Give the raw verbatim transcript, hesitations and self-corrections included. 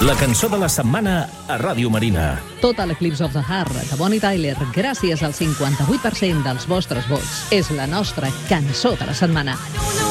La cançó de la setmana a Ràdio Marina. Tota l'Eclipse of the Heart de Bonnie Tyler, gràcies al cinquanta-vuit per cent dels vostres vots. És la nostra cançó de la setmana.